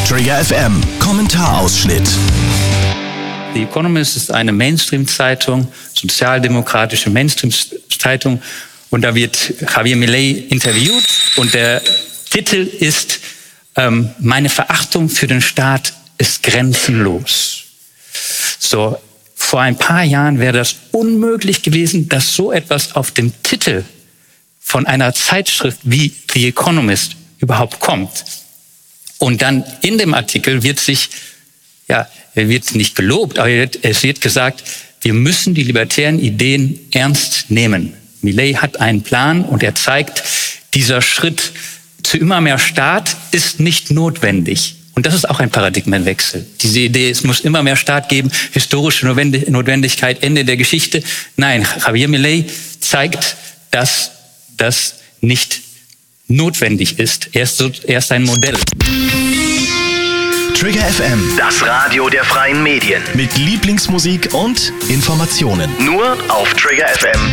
Trigger FM Kommentarausschnitt. The Economist ist eine Mainstream-Zeitung, sozialdemokratische Mainstream-Zeitung. Und da wird Javier Milei interviewt und der Titel ist Meine Verachtung für den Staat ist grenzenlos. So, vor ein paar Jahren wäre das unmöglich gewesen, dass so etwas auf dem Titel von einer Zeitschrift wie The Economist überhaupt kommt. Und dann in dem Artikel wird nicht gelobt, aber es wird gesagt, wir müssen die libertären Ideen ernst nehmen. Milei hat einen Plan und er zeigt, dieser Schritt zu immer mehr Staat ist nicht notwendig. Und das ist auch ein Paradigmenwechsel. Diese Idee, es muss immer mehr Staat geben, historische Notwendigkeit, Ende der Geschichte. Nein, Javier Milei zeigt, dass das nicht notwendig ist. Er ist ein Modell. Trigger FM, Das Radio der freien Medien. mit Lieblingsmusik und Informationen. Nur auf Trigger FM.